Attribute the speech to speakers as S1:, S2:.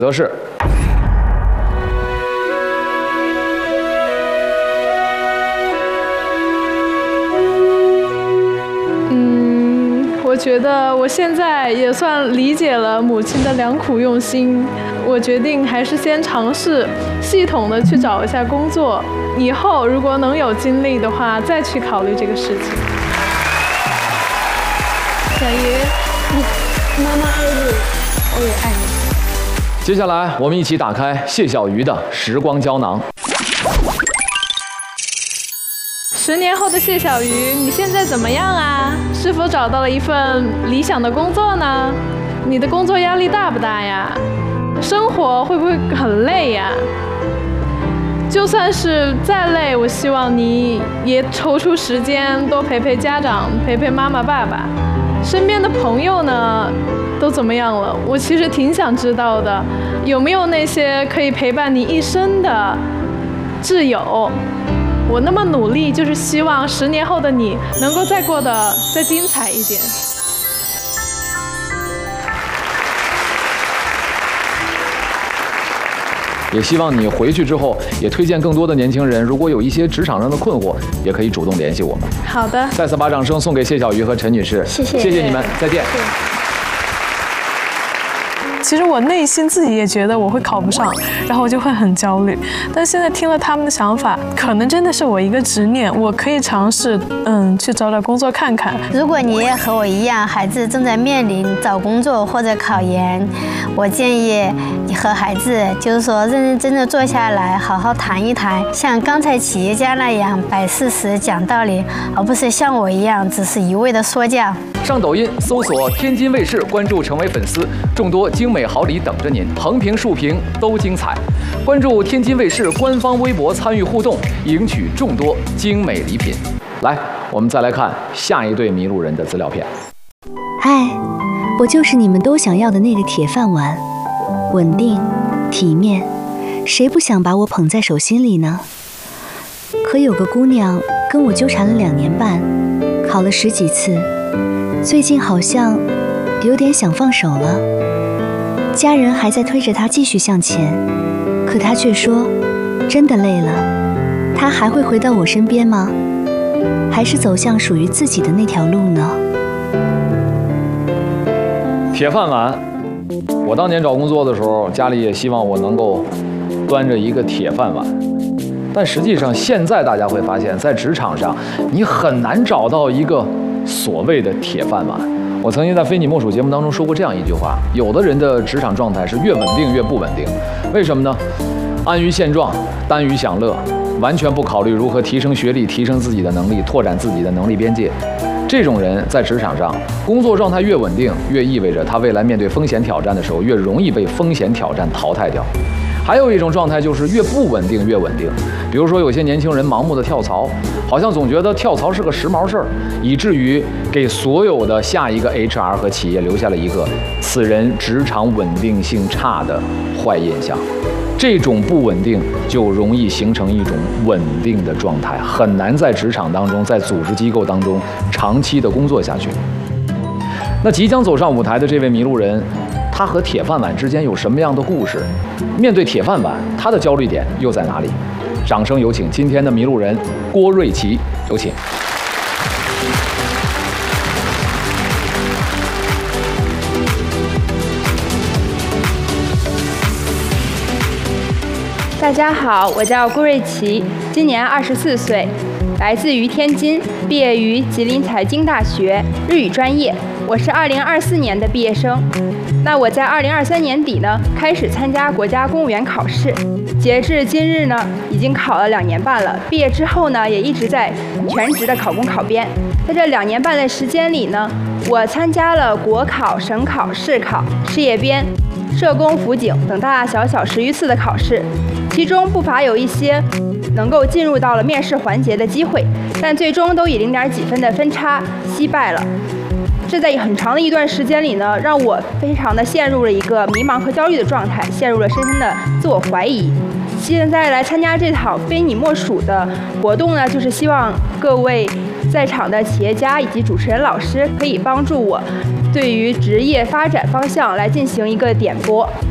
S1: 则是。
S2: 我觉得我现在也算理解了母亲的良苦用心，我决定还是先尝试系统的去找一下工作，以后如果能有精力的话，再去考虑这个事情。
S3: 小鱼，妈妈爱你，我也爱你。
S1: 接下来我们一起打开谢小鱼的时光胶囊。
S2: 10年后的谢小鱼，你现在怎么样啊？是否找到了一份理想的工作呢？你的工作压力大不大呀？生活会不会很累呀？就算是再累，我希望你也抽出时间多陪陪家长，陪陪妈妈爸爸。身边的朋友呢，都怎么样了？我其实挺想知道的，有没有那些可以陪伴你一生的挚友？我那么努力，就是希望10年后的你能够再过得再精彩一点。
S1: 也希望你回去之后，也推荐更多的年轻人，如果有一些职场上的困惑，也可以主动联系我们。
S2: 好的，
S1: 再次把掌声送给谢小鱼和陈女士，
S3: 谢谢，
S1: 谢谢你们，再见。
S2: 其实我内心自己也觉得我会考不上，然后我就会很焦虑。但现在听了他们的想法，可能真的是我一个执念，我可以尝试，去找找工作看看。
S3: 如果你也和我一样，孩子正在面临找工作或者考研，我建议你和孩子就是说认认真真坐下来，好好谈一谈，像刚才企业家那样摆事实讲道理，而不是像我一样只是一味的说教。
S1: 上抖音搜索天津卫视，关注成为粉丝，众多精美好礼等着您，横屏竖屏都精彩。关注天津卫视官方微博参与互动，赢取众多精美礼品。来，我们再来看下一对迷路人的资料片。
S4: 嗨，我就是你们都想要的那个铁饭碗，稳定、体面，谁不想把我捧在手心里呢？可有个姑娘跟我纠缠了2年半，考了10几次，最近好像有点想放手了。家人还在推着她继续向前，可她却说真的累了。她还会回到我身边吗？还是走向属于自己的那条路呢？
S1: 铁饭碗，我当年找工作的时候，家里也希望我能够端着一个铁饭碗，但实际上现在大家会发现，在职场上你很难找到一个所谓的铁饭碗。我曾经在非你莫属节目当中说过这样一句话：有的人的职场状态是越稳定越不稳定，为什么呢？安于现状，耽于享乐，完全不考虑如何提升学历、提升自己的能力、拓展自己的能力边界。这种人在职场上工作状态越稳定，越意味着他未来面对风险挑战的时候越容易被风险挑战淘汰掉。还有一种状态就是越不稳定越稳定，比如说有些年轻人盲目的跳槽，好像总觉得跳槽是个时髦事儿，以至于给所有的下一个 HR 和企业留下了一个此人职场稳定性差的坏印象。这种不稳定就容易形成一种稳定的状态，很难在职场当中，在组织机构当中长期的工作下去。那即将走上舞台的这位迷路人，他和铁饭碗之间有什么样的故事？面对铁饭碗，他的焦虑点又在哪里？掌声有请今天的迷路人郭瑞琪，有请。
S5: 大家好，我叫郭瑞琪，今年24岁，来自于天津，毕业于吉林财经大学日语专业。我是2024年的毕业生。那我在2023年底呢，开始参加国家公务员考试，截至今日呢，已经考了2年半了。毕业之后呢，也一直在全职的考公考编。在这2年半的时间里呢，我参加了国考、省考、市考、事业编、社工、辅警等大大小小10余次的考试，其中不乏有一些能够进入到了面试环节的机会，但最终都以0点几分的分差惜败了。这在很长的一段时间里呢，让我非常的陷入了一个迷茫和焦虑的状态，陷入了深深的自我怀疑。现在来参加这场非你莫属的活动呢，就是希望各位在场的企业家以及主持人老师可以帮助我对于职业发展方向来进行一个点拨。